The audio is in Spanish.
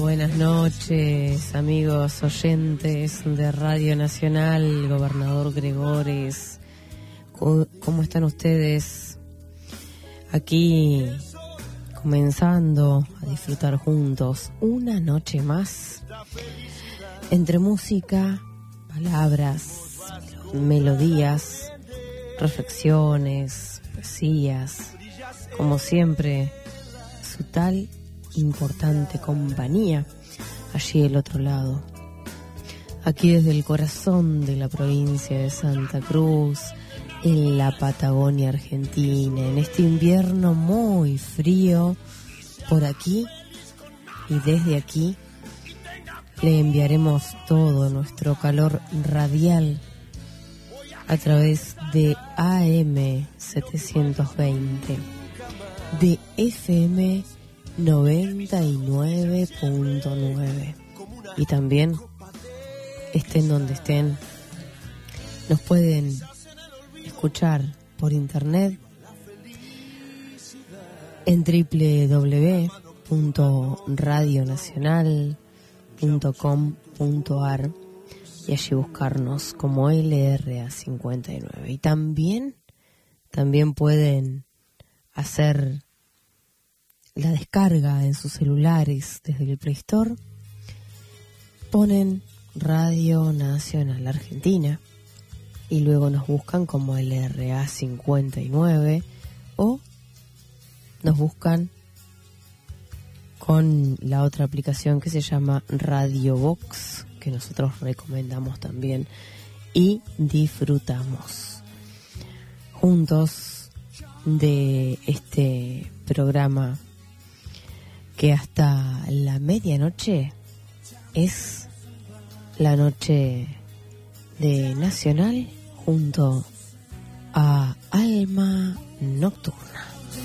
Buenas noches, amigos oyentes de Radio Nacional, Gobernador Gregores. ¿Cómo están ustedes? Aquí comenzando a disfrutar juntos una noche más entre música, palabras, melodías, reflexiones, poesías, como siempre, su tal importante compañía allí del otro lado. Aquí desde el corazón de la provincia de Santa Cruz, en la Patagonia Argentina, en este invierno muy frío, por aquí y desde aquí le enviaremos todo nuestro calor radial a través de AM 720, de FM 99.9, y también estén donde estén, nos pueden escuchar por internet en www.radionacional.com.ar y allí buscarnos como LRA59. Y también pueden hacer la descarga en sus celulares desde el Play Store. Ponen Radio Nacional Argentina y luego nos buscan como LRA59 o nos buscan con la otra aplicación que se llama Radio Box, que nosotros recomendamos también y disfrutamos juntos de este programa que hasta la medianoche es la noche de Nacional junto a Alma Nocturna.